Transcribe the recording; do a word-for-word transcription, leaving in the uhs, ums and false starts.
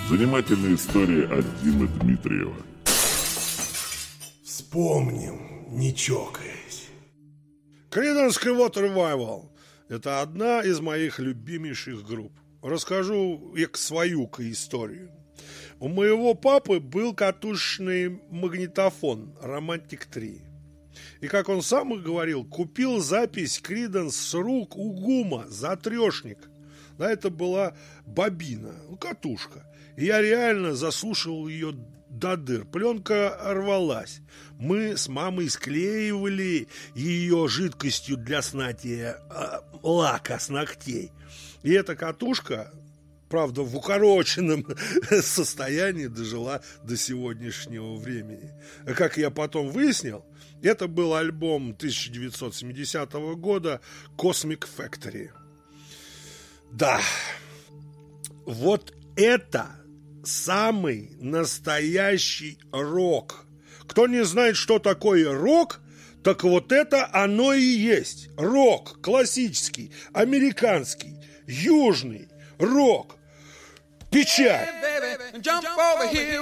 Занимательная история от Димы Дмитриева. Вспомним, не чокаясь. Creedence Clearwater Revival – это одна из моих любимейших групп. Расскажу я свою-ка историю. У моего папы был катушечный магнитофон Romantic три. И, как он сам и говорил, купил запись Creedence с рук у ГУМа за трешник. Да, это была бобина, ну, катушка. И я реально заслушал ее до дыр. Пленка рвалась. Мы с мамой склеивали ее жидкостью для снятия э, лака с ногтей. И эта катушка, правда, в укороченном состоянии дожила до сегодняшнего времени. Как я потом выяснил, это был альбом тысяча девятьсот семидесятого года Cosmic Factory. Да, вот это самый настоящий рок. Кто не знает, что такое рок, так вот это оно и есть. Рок классический, американский, южный рок. Печаль.